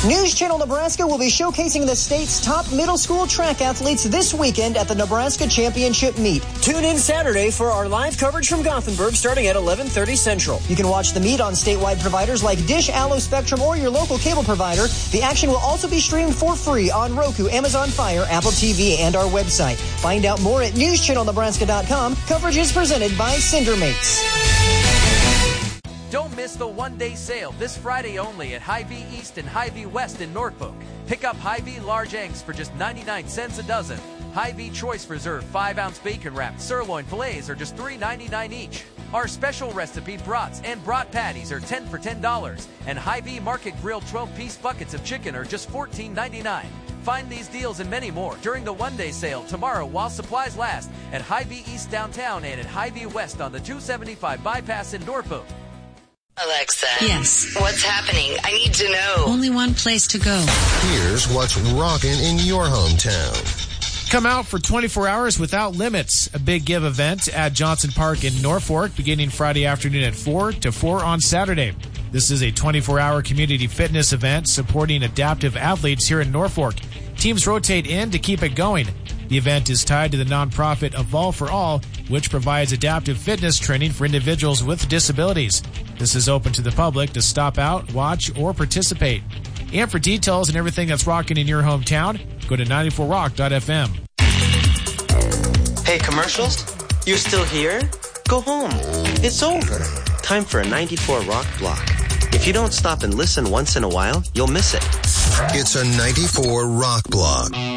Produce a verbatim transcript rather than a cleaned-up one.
News Channel Nebraska will be showcasing the state's top middle school track athletes this weekend at the Nebraska Championship Meet. Tune in Saturday for our live coverage from Gothenburg starting at eleven thirty Central. You can watch the meet on statewide providers like Dish, Allo, Spectrum, or your local cable provider. The action will also be streamed for free on Roku, Amazon Fire, Apple T V, and our website. Find out more at news channel nebraska dot com. Coverage is presented by Cindermates. Don't miss the one-day sale this Friday only at Hy-Vee East and Hy-Vee West in Norfolk. Pick up Hy-Vee large eggs for just ninety-nine cents a dozen. Hy-Vee Choice Reserve five ounce bacon wrapped sirloin fillets are just three ninety-nine each. Our special recipe brats and brat patties are ten for ten dollars. And Hy-Vee Market Grill twelve piece buckets of chicken are just fourteen ninety-nine. Find these deals and many more during the one-day sale tomorrow while supplies last at Hy-Vee East downtown and at Hy-Vee West on the two seventy-five bypass in Norfolk. Alexa. Yes. What's happening? I need to know. Only one place to go. Here's what's rocking in your hometown. Come out for twenty-four hours without limits. A big give event at Johnson Park in Norfolk beginning Friday afternoon at four to four on Saturday. This is a twenty-four hour community fitness event supporting adaptive athletes here in Norfolk. Teams rotate in to keep it going. The event is tied to the nonprofit Evolve for All, which provides adaptive fitness training for individuals with disabilities. This is open to the public to stop out, watch, or participate. And for details and everything that's rocking in your hometown, go to ninety-four rock dot f m. Hey, commercials? You're still here? Go home. It's over. Time for a ninety-four Rock block. If you don't stop and listen once in a while, you'll miss it. It's a ninety-four Rock block.